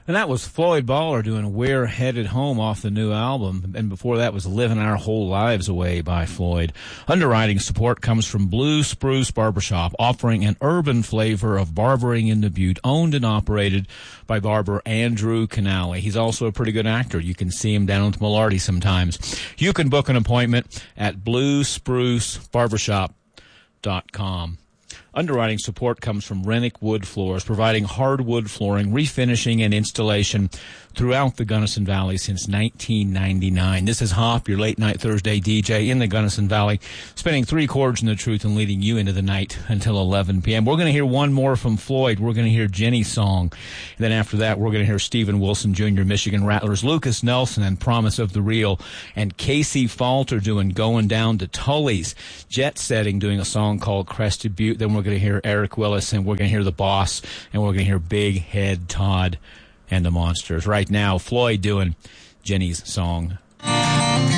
And that was Floyd Baller doing We're Headed Home off the new album. And before that was Living Our Whole Lives Away by Floyd. Underwriting support comes from Blue Spruce Barbershop, offering an urban flavor of barbering in the Butte, owned and operated by barber Andrew Canale. He's also a pretty good actor. You can see him down at Malarty sometimes. You can book an appointment at bluesprucebarbershop.com. Underwriting support comes from Rennick Wood Floors, providing hardwood flooring, refinishing, and installation throughout the Gunnison Valley since 1999. This is Hop, your late-night Thursday DJ in the Gunnison Valley, spinning 3 chords in the truth and leading you into the night until 11 p.m. We're going to hear one more from Floyd. We're going to hear Jenny's song. And then after that, we're going to hear Stephen Wilson Jr., Michigan Rattlers, Lucas Nelson, and Promise of the Real, and Casey Falter doing Going Down to Tully's, Jet Setting doing a song called Crested Butte. Then we're going to hear Eric Willis, and we're going to hear The Boss, and we're going to hear Big Head Todd and the Monsters. Right now, Floyd doing Jenny's song.